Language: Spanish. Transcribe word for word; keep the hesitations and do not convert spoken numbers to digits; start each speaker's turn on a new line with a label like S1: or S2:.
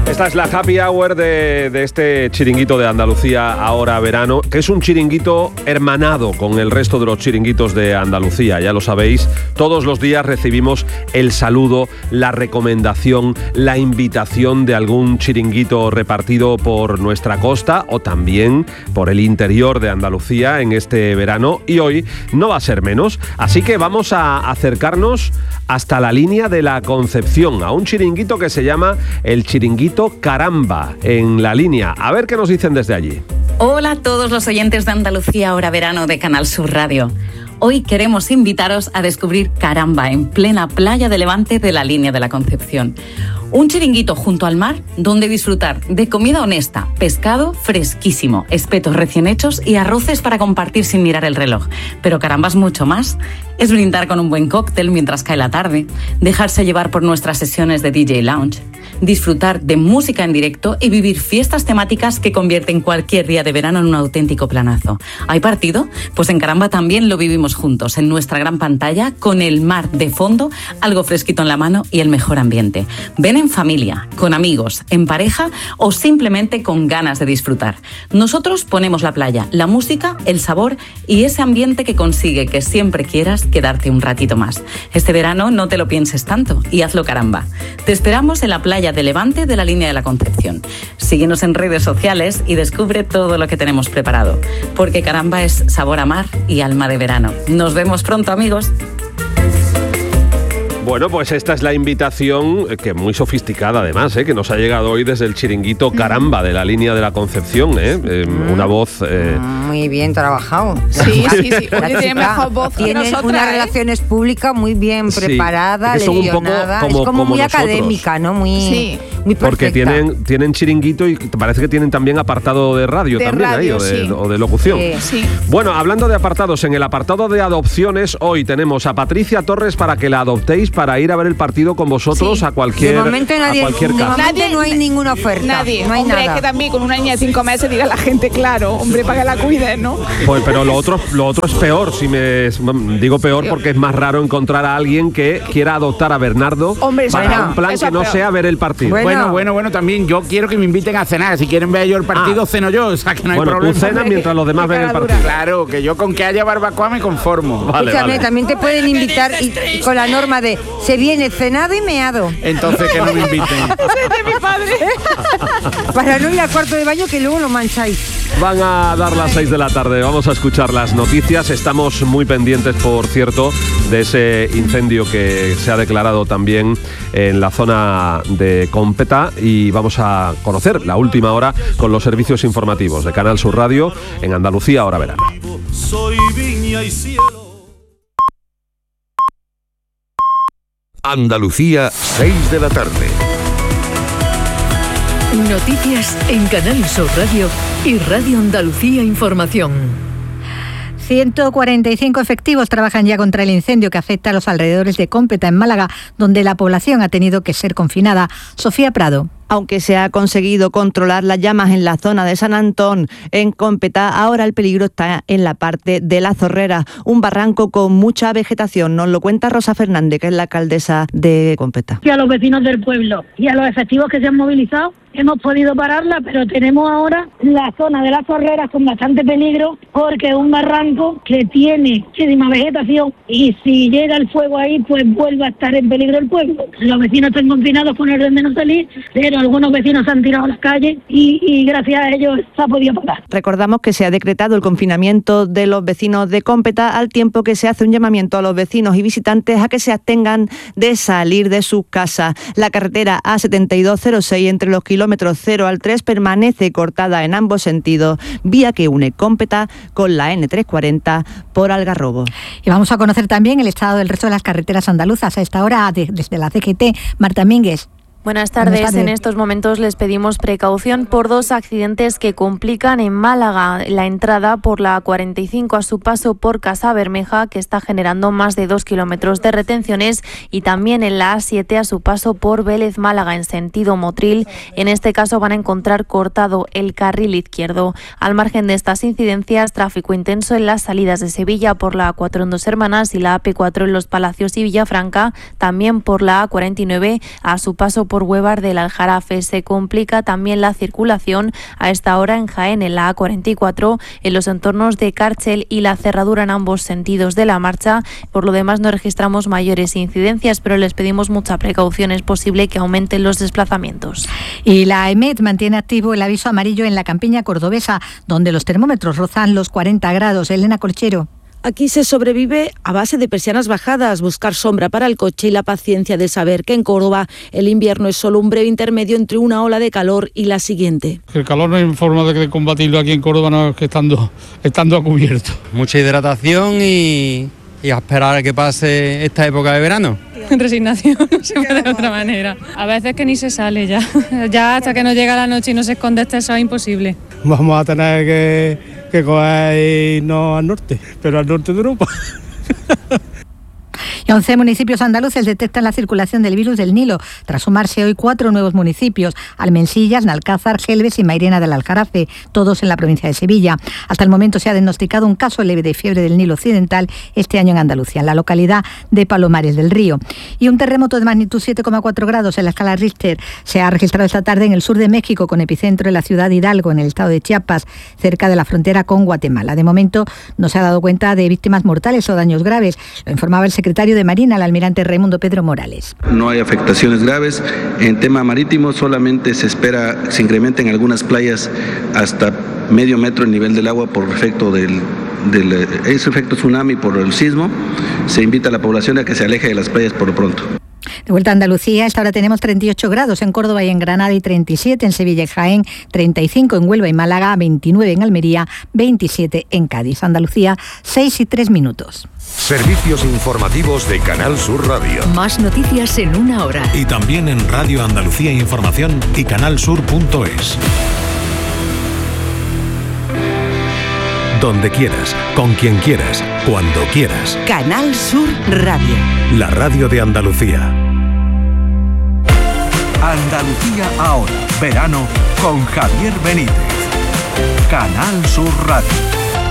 S1: Esta es la happy hour de, de este chiringuito de Andalucía Ahora Verano, que es un chiringuito hermanado con el resto de los chiringuitos de Andalucía. Ya lo sabéis, todos los días recibimos el saludo, la recomendación, la invitación de algún chiringuito repartido por nuestra costa o también por el interior de Andalucía en este verano. Y hoy no va a ser menos, así que vamos a acercarnos hasta la línea de la Concepción, a un chiringuito que se llama el Chiringuito Caramba, en la línea. A ver qué nos dicen desde allí.
S2: Hola a todos los oyentes de Andalucía Ahora Verano de Canal Sur Radio. Hoy queremos invitaros a descubrir Caramba en plena playa de Levante de la línea de la Concepción. Un chiringuito junto al mar donde disfrutar de comida honesta, pescado fresquísimo, espetos recién hechos y arroces para compartir sin mirar el reloj. Pero Caramba es mucho más. Es brindar con un buen cóctel mientras cae la tarde, dejarse llevar por nuestras sesiones de D J Lounge, disfrutar de música en directo y vivir fiestas temáticas que convierten cualquier día de verano en un auténtico planazo. ¿Hay partido? Pues en Caramba también lo vivimos juntos, en nuestra gran pantalla, con el mar de fondo, algo fresquito en la mano y el mejor ambiente. Ven en familia, con amigos, en pareja o simplemente con ganas de disfrutar. Nosotros ponemos la playa, la música, el sabor y ese ambiente que consigue que siempre quieras quedarte un ratito más. Este verano no te lo pienses tanto y hazlo Caramba. Te esperamos en la playa de Levante de la línea de la Concepción. Síguenos en redes sociales y descubre todo lo que tenemos preparado, porque Caramba es sabor a mar y alma de verano. Nos vemos pronto, amigos.
S1: Bueno, pues esta es la invitación, que muy sofisticada además, ¿eh? que nos ha llegado hoy desde el chiringuito Caramba de la línea de la Concepción. ¿eh? Eh, mm. Una voz... Eh...
S3: Muy bien trabajado.
S4: Sí, sí, sí. Oye, tiene mejor voz que
S3: Tienen
S4: nosotras,
S3: unas
S4: ¿eh?
S3: relaciones públicas muy bien preparadas,
S1: sí, es como,
S3: es
S1: como,
S3: como muy
S1: nosotros.
S3: académica, ¿no? Muy,
S4: sí.
S3: muy perfecta.
S1: Porque tienen, tienen chiringuito y parece que tienen también apartado de radio
S4: de
S1: también
S4: radio,
S1: ahí, o, de,
S4: sí.
S1: o de locución.
S3: Sí.
S4: Sí.
S1: Bueno, hablando de apartados, en el apartado de adopciones, hoy tenemos a Patricia Torres para que la adoptéis para ir a ver el partido con vosotros
S4: Sí.
S1: a cualquier,
S3: De momento nadie-
S1: a cualquier
S3: de
S1: casa.
S3: momento
S4: Nadie-
S3: no hay ninguna oferta.
S4: Nadie.
S3: No hay
S4: hombre,
S3: nada.
S4: es que también con una niña de cinco meses diga la gente, claro, hombre, para que la cuide, ¿no?
S1: Pues, pero lo otro, lo otro es peor, si me digo peor porque es más raro encontrar a alguien que quiera adoptar a Bernardo
S4: Hombre, eso
S1: para
S4: no,
S1: un plan
S4: eso
S1: que no
S4: es peor.
S1: sea ver el partido.
S3: Bueno.
S5: Bueno, bueno, bueno, también yo quiero que me inviten a cenar. Si quieren ver yo el partido,
S1: Ah.
S5: ceno yo, o sea que no hay
S1: Bueno,
S5: problema.
S1: tú cenas mientras los demás
S4: Qué
S1: ven el
S4: cara
S1: partido.
S5: Claro, que yo con que haya barbacoa me conformo.
S1: Vale,
S3: Escúchame,
S1: vale.
S3: también te pueden invitar y, y con la norma de se viene cenado y meado.
S5: Entonces que no me inviten.
S4: Ese es de mi padre.
S3: Para no ir al cuarto de baño que luego lo mancháis.
S1: Van a dar las seis de la tarde, vamos a escuchar las noticias. Estamos muy pendientes, por cierto, de ese incendio que se ha declarado también en la zona de Competa y vamos a conocer la última hora con los servicios informativos de Canal Sur Radio en Andalucía Ahora Verano.
S6: Soy viña y cielo.
S7: Andalucía, seis de la tarde.
S8: Noticias en Canal Sur Radio y Radio Andalucía Información.
S9: ciento cuarenta y cinco efectivos trabajan ya contra el incendio que afecta a los alrededores de Competa, en Málaga, donde la población ha tenido que ser confinada. Sofía Prado.
S10: Aunque se ha conseguido controlar las llamas en la zona de San Antón, en Competa, ahora el peligro está en la parte de La Zorrera, un barranco con mucha vegetación. Nos lo cuenta Rosa Fernández, que es la alcaldesa de Competa.
S11: Y a los vecinos del pueblo y a los efectivos que se han movilizado, hemos podido pararla, pero tenemos ahora la zona de Las Zorreras con bastante peligro porque es un barranco que tiene muchísima vegetación y si llega el fuego ahí, pues vuelve a estar en peligro el pueblo. Los vecinos están confinados con orden de no salir, pero algunos vecinos se han tirado a las calles y, y gracias a ellos se ha podido parar.
S10: Recordamos que se ha decretado el confinamiento de los vecinos de Competa al tiempo que se hace un llamamiento a los vecinos y visitantes a que se abstengan de salir de sus casas. La carretera A setenta y dos cero seis entre los kilómetros cero al tres permanece cortada en ambos sentidos, vía que une Competa con la ene trescientos cuarenta por Algarrobo.
S9: Y vamos a conocer también el estado del resto de las carreteras andaluzas. A esta hora, de, desde la C G T, Marta Mínguez.
S12: Buenas tardes. En estos momentos les pedimos precaución por dos accidentes que complican en Málaga. La entrada por la cuarenta y cinco a su paso por Casa Bermeja, que está generando más de dos kilómetros de retenciones, y también en la A siete a su paso por Vélez Málaga en sentido Motril. En este caso van a encontrar cortado el carril izquierdo. Al margen de estas incidencias, tráfico intenso en las salidas de Sevilla por la A cuatro en Dos Hermanas y la A P cuatro en Los Palacios y Villafranca, también por la A cuarenta y nueve a su paso por por Huevar del Aljarafe. Se complica también la circulación a esta hora en Jaén, en la A cuarenta y cuatro, en los entornos de Cárchel y la cerradura en ambos sentidos de la marcha. Por lo demás no registramos mayores incidencias, pero les pedimos mucha precaución. Es posible que aumenten los desplazamientos.
S9: Y la EMET mantiene activo el aviso amarillo en la campiña cordobesa, donde los termómetros rozan los cuarenta grados. Elena Colchero.
S13: Aquí se sobrevive a base de persianas bajadas, buscar sombra para el coche y la paciencia de saber que en Córdoba el invierno es solo un breve intermedio entre una ola de calor y la siguiente.
S14: El calor no hay forma de combatirlo aquí en Córdoba, no es que estando, estando a cubierto.
S15: Mucha hidratación y, y a esperar a que pase esta época de verano.
S16: Resignación, no se puede de otra manera. A veces que ni se sale ya. Ya hasta que no llega la noche y no se esconde este sol es imposible.
S14: Vamos a tener que, que coger y irnos al norte, pero al norte de Europa.
S9: Y once municipios andaluces detectan la circulación del virus del Nilo, tras sumarse hoy cuatro nuevos municipios: Almensillas, Nalcázar, Gelbes y Mairena del Aljarafe, todos en la provincia de Sevilla. Hasta el momento se ha diagnosticado un caso leve de fiebre del Nilo occidental este año en Andalucía, en la localidad de Palomares del Río. Y un terremoto de magnitud siete coma cuatro grados en la escala Richter se ha registrado esta tarde en el sur de México, con epicentro en la ciudad de Hidalgo, en el estado de Chiapas, cerca de la frontera con Guatemala. De momento no se ha dado cuenta de víctimas mortales o daños graves, lo informaba el secretario de Marina, el almirante Raimundo Pedro Morales.
S17: No hay afectaciones graves. En tema marítimo solamente se espera se incrementa en algunas playas hasta medio metro el nivel del agua por efecto del, del ese efecto tsunami por el sismo. Se invita a la población a que se aleje de las playas por lo pronto.
S9: De vuelta a Andalucía, esta hora tenemos treinta y ocho grados en Córdoba y en Granada y treinta y siete en Sevilla y Jaén, treinta y cinco en Huelva y Málaga, veintinueve en Almería, veintisiete en Cádiz. Andalucía, seis y tres minutos.
S7: Servicios informativos de Canal Sur Radio.
S8: Más noticias en una hora.
S18: Y también en Radio Andalucía Información y canal sur punto es.
S19: Donde quieras, con quien quieras, cuando quieras.
S20: Canal Sur Radio.
S19: La radio de Andalucía.
S6: Andalucía ahora, verano con Javier Benítez. Canal Sur Radio.